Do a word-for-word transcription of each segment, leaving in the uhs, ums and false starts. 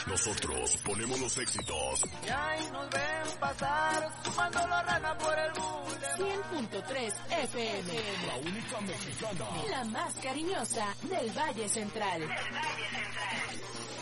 Nosotros ponemos los éxitos. Y ahí nos ven pasar, sumando la rana por el mundo. cien punto tres F M. La única mexicana. La más cariñosa del Valle Central. Del Valle Central.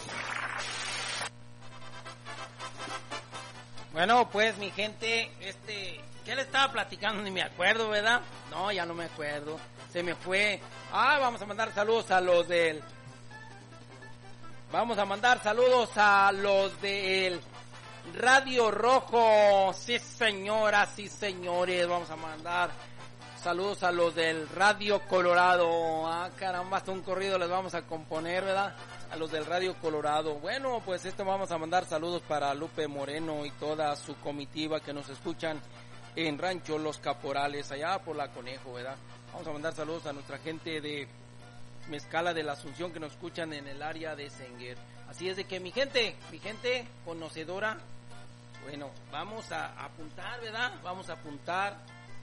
Bueno, pues mi gente, este, ¿qué le estaba platicando? Ni me acuerdo, ¿verdad? No, ya no me acuerdo. Se me fue. Ah, vamos a mandar saludos a los del... Vamos a mandar saludos a los del Radio Rojo. Sí, señoras, sí, señores. Vamos a mandar saludos a los del Radio Colorado. Ah, caramba, hasta un corrido les vamos a componer, ¿verdad? A los del Radio Colorado. Bueno, pues esto vamos a mandar saludos para Lupe Moreno y toda su comitiva que nos escuchan en Rancho Los Caporales, allá por la Conejo, ¿verdad? Vamos a mandar saludos a nuestra gente de Mezcala de la Asunción que nos escuchan en el área de Senguer. Así es de que mi gente, mi gente conocedora, bueno, vamos a apuntar, ¿verdad? Vamos a apuntar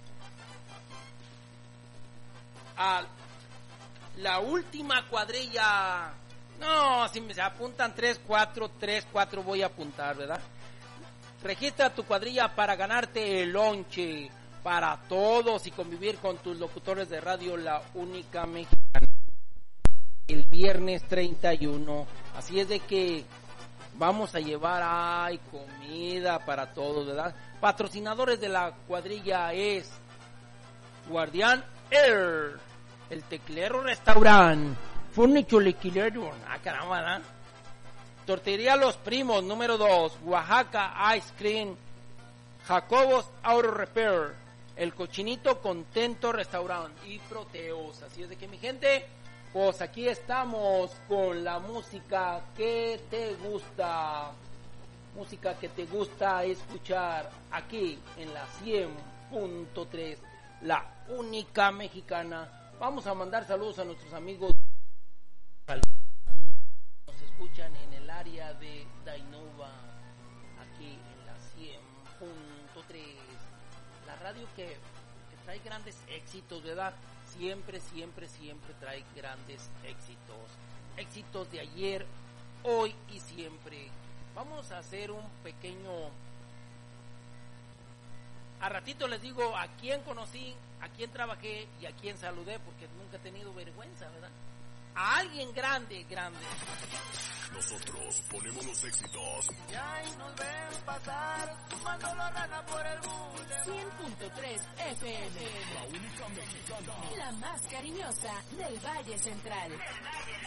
a la última cuadrilla. No, si me se apuntan tres, cuatro, tres, cuatro voy a apuntar, ¿verdad? Registra tu cuadrilla para ganarte el lonche para todos y convivir con tus locutores de radio, la única mexicana, el viernes treinta y uno. Así es de que vamos a llevar, ay, comida para todos, ¿verdad? Patrocinadores de la cuadrilla es Guardián Air, el Teclero Restaurant, Furniture Liquidero, ah, caramba, ¿verdad? Tortería Los Primos, número dos, Oaxaca Ice Cream, Jacobos Auto Repair, El Cochinito Contento Restaurant y Proteos. Así es de que mi gente, pues aquí estamos con la música que te gusta, música que te gusta escuchar aquí en la cien punto tres, la única mexicana. Vamos a mandar saludos a nuestros amigos que nos escuchan en el área de Dainova, aquí en la cien punto tres, la radio que, que trae grandes éxitos, ¿verdad? Siempre, siempre, siempre trae grandes éxitos. Éxitos de ayer, hoy y siempre. Vamos a hacer un pequeño... A ratito les digo a quién conocí, a quién trabajé y a quién saludé, porque nunca he tenido vergüenza, ¿verdad? A alguien grande, grande. Nosotros ponemos los éxitos. Y ahí nos ven pasar, sumando la rana por el mundo. cien punto tres F M. La única mexicana. La más cariñosa del Valle Central. Del Valle